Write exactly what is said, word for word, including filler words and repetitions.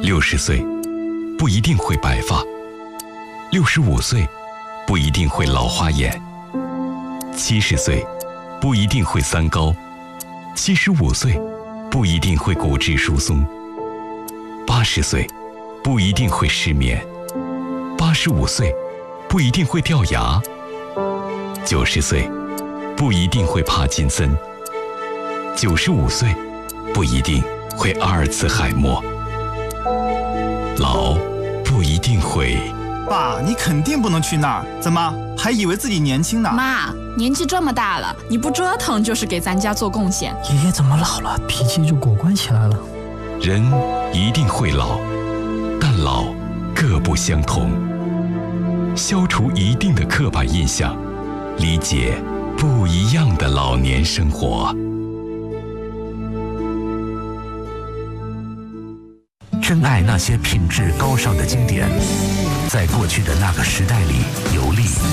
六十岁不一定会白发，六十五岁不一定会老花眼，七十岁不一定会三高，七十五岁不一定会骨质疏松，八十岁不一定会失眠，八十五岁不一定会掉牙，九十岁不一定会帕金森，九十五岁不一定会阿尔茨海默。老不一定会。 爸，你肯定不能去那儿，怎么还以为自己年轻呢？ 妈，年纪这么大了，你不折腾就是给咱家做贡献。 爷爷怎么老了，脾气就果断起来了？ 人一定会老，但老各不相同。消除一定的刻板印象，理解不一样的老年生活。 珍爱那些品质高尚的经典，在过去的那个时代里游历。